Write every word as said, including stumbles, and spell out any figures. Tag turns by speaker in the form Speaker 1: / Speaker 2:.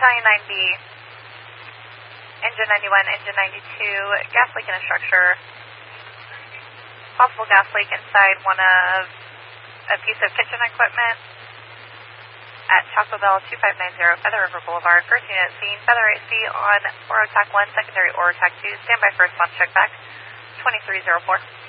Speaker 1: Battalion nine B, Engine ninety-one, Engine ninety-two, gas leak in a structure. Possible gas leak inside one of a piece of kitchen equipment at Taco Bell two five nine zero Feather River Boulevard. First unit scene, Feather A C on Oro Tac one, secondary Oro Tac two. Stand by for response check back, twenty-three oh four.